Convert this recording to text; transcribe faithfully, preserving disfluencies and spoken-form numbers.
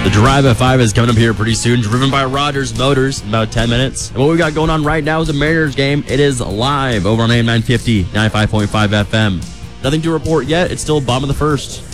The Drive at five is coming up here pretty soon, driven by Rogers Motors in about ten minutes. And what we got going on right now is a Mariners game. It is live over on A M nine fifty, ninety-five point five F M. Nothing to report yet. It's still bottom of the first.